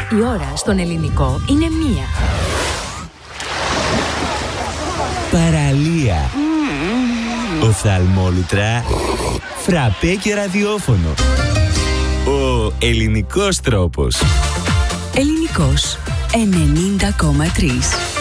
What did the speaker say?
Η ώρα στον ελληνικό είναι 1. Παραλία. Οφθαλμόλουτρα. Φραπέ και ραδιόφωνο. Ο ελληνικός τρόπος. Ελληνικός 90,3.